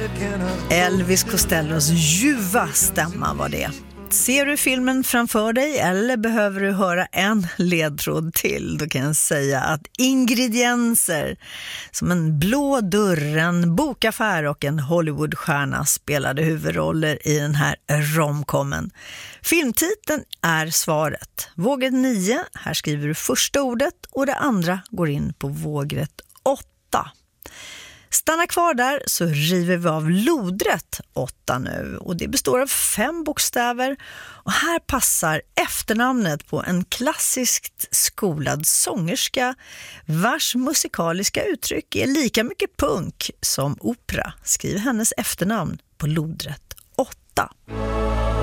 Elvis Costellos ljuva stämma var det. Ser du filmen framför dig eller behöver du höra en ledtråd till, då kan jag säga att ingredienser som en blå dörr, en bokaffär och en Hollywoodstjärna spelade huvudroller i den här romcomen. Filmtiteln är svaret. Vågrätt 9, här skriver du första ordet och det andra går in på vågrätt 8. Stanna kvar där så river vi av lodrätt 8 nu och det består av 5 bokstäver och här passar efternamnet på en klassiskt skolad sångerska vars musikaliska uttryck är lika mycket punk som opera. Skriv hennes efternamn på lodrätt 8.